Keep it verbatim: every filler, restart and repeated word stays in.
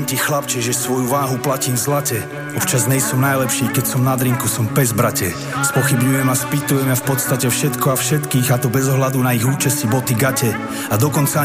ti chlapče, že svoju váhu platím v zlate. Občas nejsom najlepší, keď som na drinku, som pes, brate. Spochybňujem a spýtujem ja v podstate všetko a všetkých, a to bez ohľadu na ich účesti, boty, gate. A dokonca